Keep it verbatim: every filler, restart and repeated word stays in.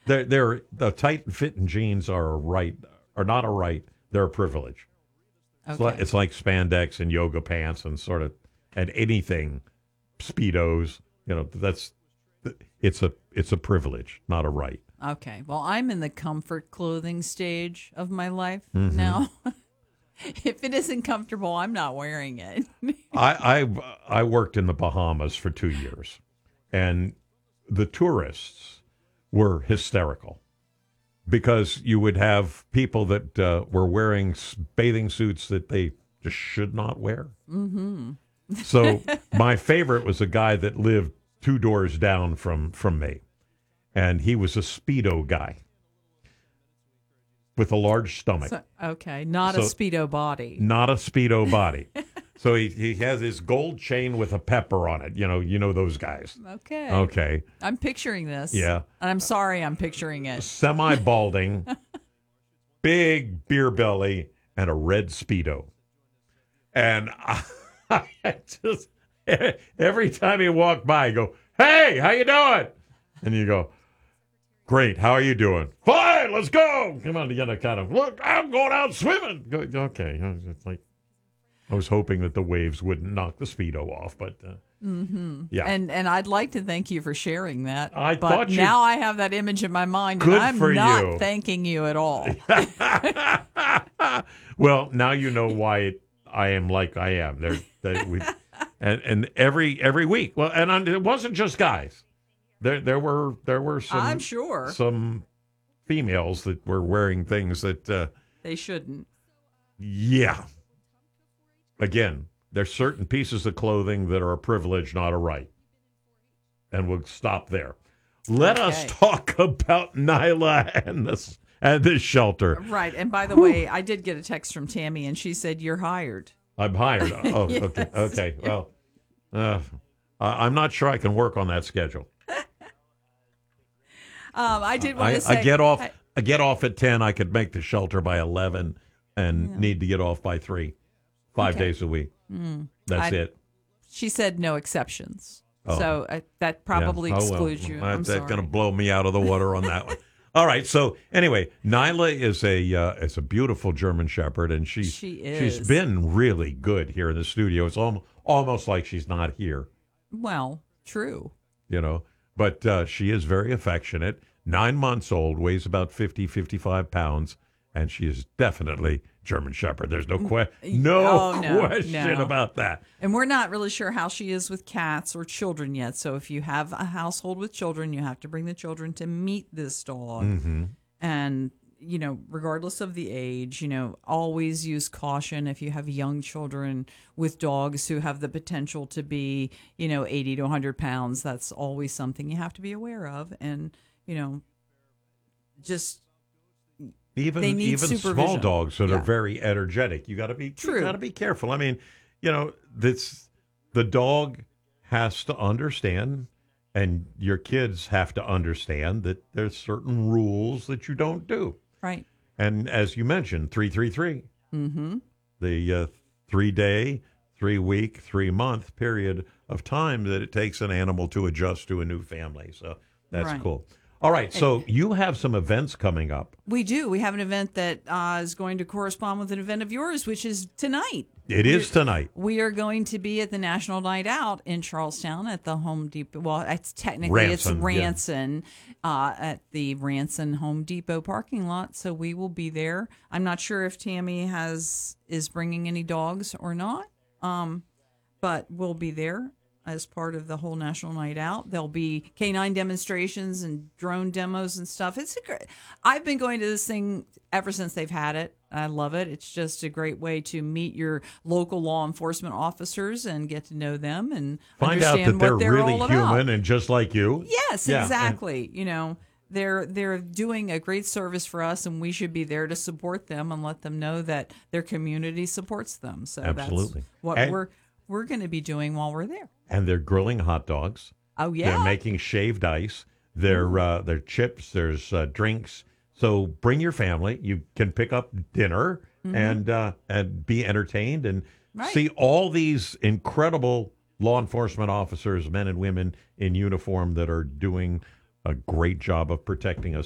they're, they're the tight fitting jeans are a right, are not a right. They're a privilege. It's, like, Okay. it's like spandex and yoga pants and sort of and anything, speedos. You know, that's it's a it's a privilege, not a right. Okay. Well, I'm in the comfort clothing stage of my life Mm-hmm. now. If it isn't comfortable, I'm not wearing it. I, I I worked in the Bahamas for two years, and the tourists were hysterical because you would have people that uh, were wearing s- bathing suits that they just should not wear. Mm-hmm. So my favorite was a guy that lived two doors down from from me, and he was a Speedo guy with a large stomach. So, okay. Not a So- Speedo body. Not a Speedo body. So he, he has his gold chain with a pepper on it. You know, you know those guys. Okay. Okay. I'm picturing this. Yeah. And I'm sorry I'm picturing it. Semi-balding, big beer belly, and a red Speedo. And I, I just, every time he walked by, I go, hey, how you doing? And you go, great, how are you doing? Fine, let's go. Come on, you know, kind of, look, I'm going out swimming. Go, okay. It's like, I was hoping that the waves wouldn't knock the Speedo off, but uh, Mm-hmm. yeah. And and I'd like to thank you for sharing that. I but thought you- now I have that image in my mind, Good and I'm for not you. thanking you at all. Well, now you know why I am like I am. There, that we, and and every every week. Well, and I, it wasn't just guys. There there were there were some I'm sure some females that were wearing things that uh, they shouldn't. yeah. Again, there's certain pieces of clothing that are a privilege, not a right. And we'll stop there. Let us Okay. talk about Nyla and this and this shelter. Right. And by the way, I did get a text from Tammy, and she said you're hired. I'm hired. Oh, Yes. okay. Okay. Well, uh, I- I'm not sure I can work on that schedule. Um, I did want I, to say I get off. I- I get off at ten. I could make the shelter by eleven, and Yeah. need to get off by three, five Okay. days a week. That's I- it. she said no exceptions. Oh. So uh, that probably Yeah. Oh, well. excludes you. I'm That's sorry. going to blow me out of the water on that one. All right. So anyway, Nyla is a uh, is a beautiful German Shepherd, and she's She she's is. been really good here in the studio. It's almost almost like she's not here, Well, true. you know. But uh, she is very affectionate. Nine months old, weighs about fifty, fifty-five pounds, and she is definitely German Shepherd. There's no que- no, Oh, no, question no. about that. And we're not really sure how she is with cats or children yet. So if you have a household with children, you have to bring the children to meet this dog. Mm-hmm. And, you know, regardless of the age, you know, always use caution if you have young children with dogs who have the potential to be, you know, eighty to one hundred pounds. That's always something you have to be aware of. And, you know, just Even They need even small supervision. dogs that Yeah. are very energetic. You got to be True. You got to be careful. I mean, you know, this the dog has to understand, and your kids have to understand that there's certain rules that you don't do. right. And as you mentioned, three three three, Mm-hmm. the uh, three day, three week, three month period of time that it takes an animal to adjust to a new family. So that's Right. cool. All right, so you have some events coming up. We do. We have an event that uh, is going to correspond with an event of yours, which is tonight. It is tonight. We are going to be at the National Night Out in Charlestown at the Home Depot. Well, it's technically Ranson, it's yeah. Ranson uh, at the Ranson Home Depot parking lot. So we will be there. I'm not sure if Tammy has is bringing any dogs or not, um, but we'll be there as part of the whole National Night Out. There'll be canine demonstrations and drone demos and stuff. It's a great. I've been going to this thing ever since they've had it. I love it. It's just a great way to meet your local law enforcement officers and get to know them and Find out understand that they're what they're really all about. human and just like you. Yes, Yeah, and- exactly. You know, they're they're doing a great service for us, and we should be there to support them and let them know that their community supports them. So Absolutely. that's what And- we're we're going to be doing while we're there. And they're grilling hot dogs. Oh yeah. They're making shaved ice. They're uh, they're chips. There's uh, drinks. So bring your family. You can pick up dinner and uh, and be entertained and Right. see all these incredible law enforcement officers, men and women in uniform that are doing a great job of protecting us